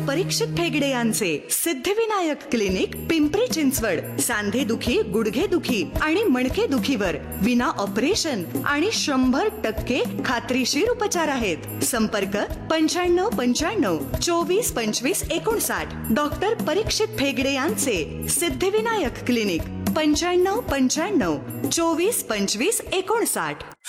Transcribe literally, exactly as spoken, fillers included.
परीक्षित ठेगडे यांचे सिद्धिविनायक क्लिनिक, पिंपरी चिंचवड. सांधे दुखी, गुडघे दुखी आणि मणके दुखीवर विना ऑपरेशन आणि शंभर टक्के खात्रीशीर उपचार आहेत. संपर्क पंच्याण्णव पंच्याण्णव चोवीस पंचवीस एकोणसाठ. डॉक्टर परीक्षित ठेगडे यांचे सिद्धिविनायक क्लिनिक, पंच्याण्णव पंच्याण्णव चोवीस पंचवीस एकोणसाठ.